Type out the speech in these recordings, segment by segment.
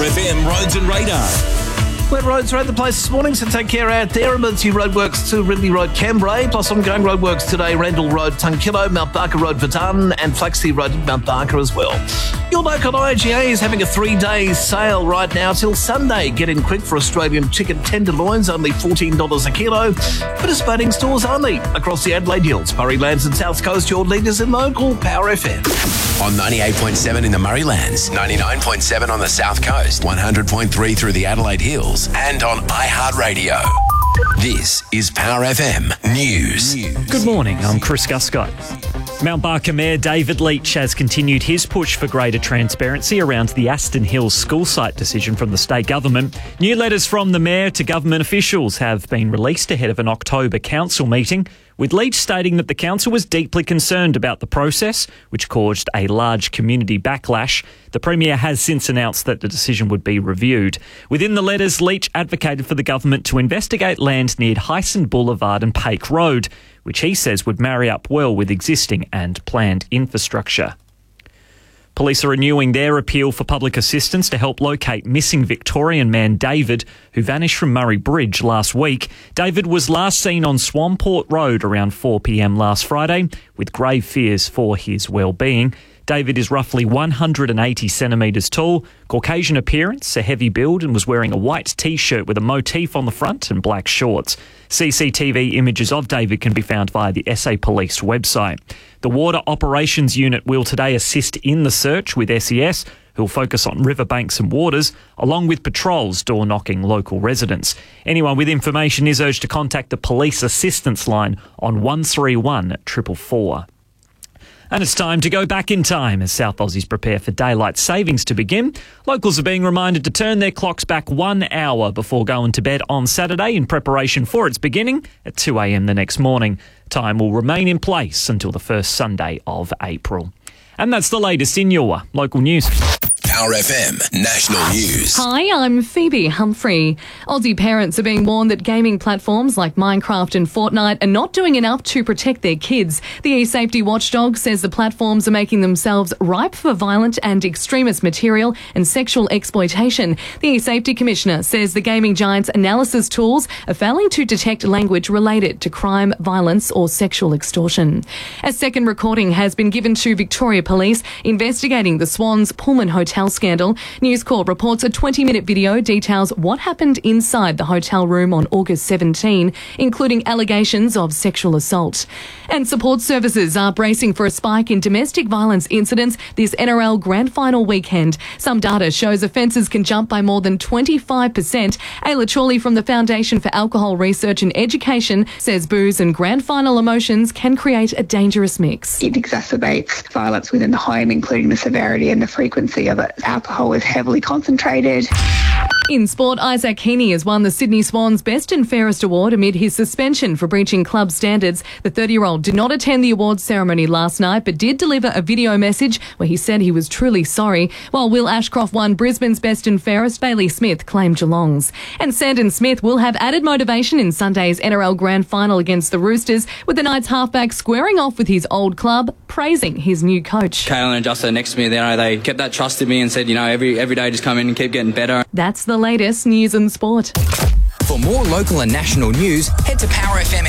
FM Roads and Radar. Wet roads around the place this morning, so take care out there. Emergency roadworks to Ridley Road, Cambrai, plus ongoing roadworks today, Randall Road, Tunkillo, Mount Barker Road, Verdun, and Flaxsea Road, Mount Barker as well. Your local IGA is having a 3-day sale right now till Sunday. Get in quick for Australian chicken tenderloins, only $14 a kilo. Participating stores only across the Adelaide Hills, Murraylands and South Coast. Your leaders in local Power FM. On 98.7 in the Murraylands, 99.7 on the South Coast, 100.3 through the Adelaide Hills, and on iHeartRadio. This is Power FM News. Good morning, I'm Chris Guscott. Mount Barker Mayor David Leach has continued his push for greater transparency around the Aston Hills school site decision from the state government. New letters from the mayor to government officials have been released ahead of an October council meeting, with Leach stating that the council was deeply concerned about the process, which caused a large community backlash. The Premier has since announced that the decision would be reviewed. Within the letters, Leach advocated for the government to investigate land near Hyson Boulevard and Pake Road, which he says would marry up well with existing and planned infrastructure. Police are renewing their appeal for public assistance to help locate missing Victorian man David, who vanished from Murray Bridge last week. David was last seen on Swamport Road around 4 p.m. last Friday, with grave fears for his well-being. David is roughly 180 centimetres tall, Caucasian appearance, a heavy build, and was wearing a white T-shirt with a motif on the front and black shorts. CCTV images of David can be found via the SA Police website. The Water Operations Unit will today assist in the search with SES, who will focus on riverbanks and waters, along with patrols door-knocking local residents. Anyone with information is urged to contact the Police Assistance Line on 131 444. And it's time to go back in time as South Aussies prepare for daylight savings to begin. Locals are being reminded to turn their clocks back 1 hour before going to bed on Saturday in preparation for its beginning at 2 a.m. the next morning. Time will remain in place until the first Sunday of April. And that's the latest in your local news. Power FM National News. Hi, I'm Phoebe Humphrey. Aussie parents are being warned that gaming platforms like Minecraft and Fortnite are not doing enough to protect their kids. The e-safety watchdog says the platforms are making themselves ripe for violent and extremist material and sexual exploitation. The e-safety commissioner says the gaming giant's analysis tools are failing to detect language related to crime, violence or sexual extortion. A second recording has been given to Victoria Police investigating the Swans Pullman Hotel scandal. News Corp reports a 20-minute video details what happened inside the hotel room on August 17, including allegations of sexual assault. And support services are bracing for a spike in domestic violence incidents this NRL Grand Final weekend. Some data shows offences can jump by more than 25%. Ayla Chorley from the Foundation for Alcohol Research and Education says booze and Grand Final emotions can create a dangerous mix. It exacerbates violence within the home, including the severity and the frequency of it. Alcohol is heavily concentrated. In sport, Isaac Heaney has won the Sydney Swans Best and Fairest Award amid his suspension for breaching club standards. The 30-year-old did not attend the awards ceremony last night, but did deliver a video message where he said he was truly sorry. While Will Ashcroft won Brisbane's Best and Fairest, Bailey Smith claimed Geelong's. And Sandon Smith will have added motivation in Sunday's NRL Grand Final against the Roosters, with the Knights halfback squaring off with his old club, praising his new coach. Kalen and Justin next to me, they kept that trust in me and said, every day just come in and keep getting better. That's the latest news and sport. For more local and national news, head to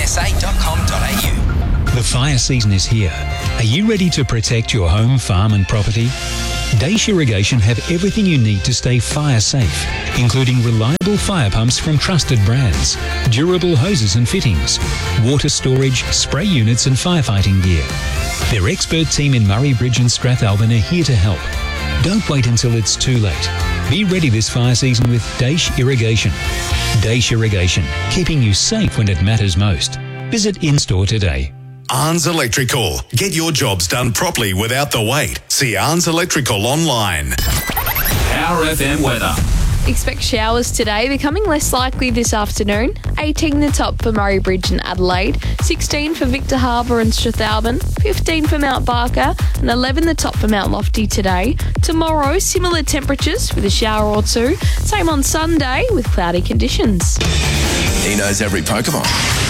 powerfmsa.com.au. The fire season is here. Are you ready to protect your home, farm and property? Daesh Irrigation have everything you need to stay fire safe, including reliable fire pumps from trusted brands, durable hoses and fittings, water storage, spray units and firefighting gear. Their expert team in Murray Bridge and Strathalbyn are here to help. Don't wait until it's too late. Be ready this fire season with Daesh Irrigation. Daesh Irrigation, keeping you safe when it matters most. Visit in-store today. Arns Electrical. Get your jobs done properly without the wait. See Arns Electrical online. Power FM weather. Expect showers today, becoming less likely this afternoon. 18 the top for Murray Bridge and Adelaide, 16 for Victor Harbour and Strathalbyn, 15 for Mount Barker, and 11 the top for Mount Lofty today. Tomorrow, similar temperatures with a shower or two. Same on Sunday with cloudy conditions. He knows every Pokemon.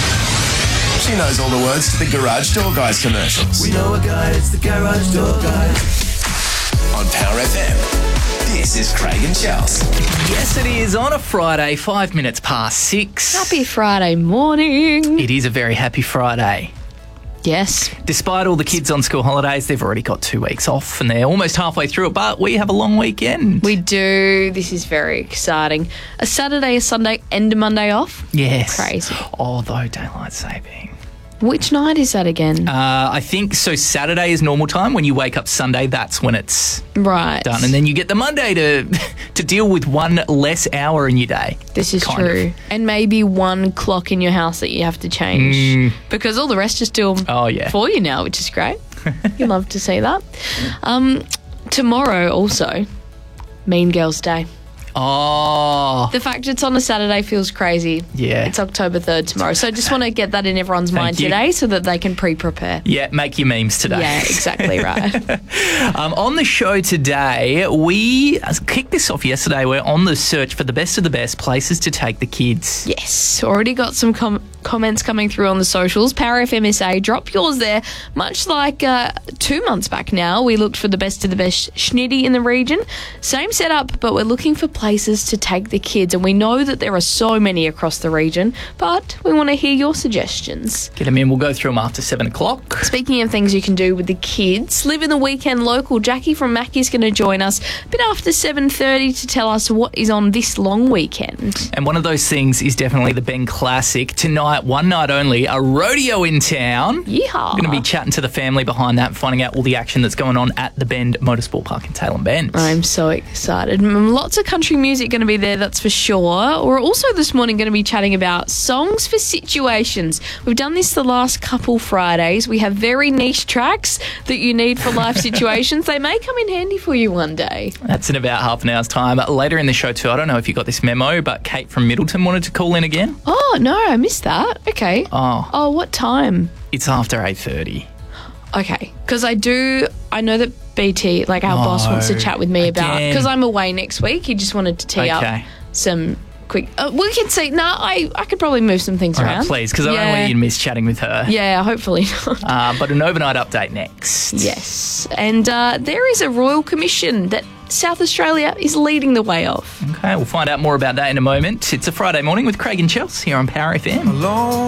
She knows all the words to the Garage Door Guys commercials. We know a guy, it's the Garage Door Guys. On Power FM, this This is Craig and Chels. Yes, it is on a Friday, 5 minutes past 6. Happy Friday morning. It is a very happy Friday. Yes. Despite all the kids on school holidays, they've already got 2 weeks off and they're almost halfway through it, but we have a long weekend. We do. This is very exciting. A Saturday, a Sunday, and a Monday off. Yes. Crazy. Although daylight saving. Which night is that again? I think so. Saturday is normal time. When you wake up Sunday, that's when it's right done. And then you get the Monday to deal with one less hour in your day. This is true. And maybe one clock in your house that you have to change. Because all the rest just do them for you now, which is great. You love to see that. Tomorrow also, Mean Girls Day. Oh. The fact it's on a Saturday feels crazy. Yeah. It's October 3rd tomorrow. So I just want to get that in everyone's mind today so that they can pre-prepare. Yeah, make your memes today. Yeah, exactly right. On the show today, we kicked this off yesterday. We're on the search for the best of the best places to take the kids. Yes. Already got some comments coming through on the socials. Power FMSA, drop yours there. Much like 2 months back now, we looked for the best of the best schnitty in the region. Same setup, but we're looking for places to take the kids. And we know that there are so many across the region, but we want to hear your suggestions. Get them in. We'll go through them after 7 o'clock. Speaking of things you can do with the kids, live in the weekend local. Jackie from Mackie's going to join us a bit after 7:30 to tell us what is on this long weekend. And one of those things is definitely the Ben Classic. Tonight, one night only, a rodeo in town. Yeehaw. We're going to be chatting to the family behind that and finding out all the action that's going on at the Bend Motorsport Park in Tailem Bend. I'm so excited. Lots of country music going to be there, that's for sure. We're also this morning going to be chatting about songs for situations. We've done this the last couple Fridays. We have very niche tracks that you need for life situations. They may come in handy for you one day. That's in about half an hour's time. Later in the show too, I don't know if you got this memo, but Kate from Middleton wanted to call in again. Oh, no, I missed that. Okay. Oh, what time? It's after 8:30. Okay, because I know that BT, like our boss, wants to chat with me about, because I'm away next week. He just wanted to tee up some quick. We can see. No, I could probably move some things around. Right, please, because I don't want you to miss chatting with her. Yeah, hopefully not. But an overnight update next. Yes, and there is a royal commission that South Australia is leading the way of. Okay, we'll find out more about that in a moment. It's a Friday morning with Craig and Chels here on Power FM.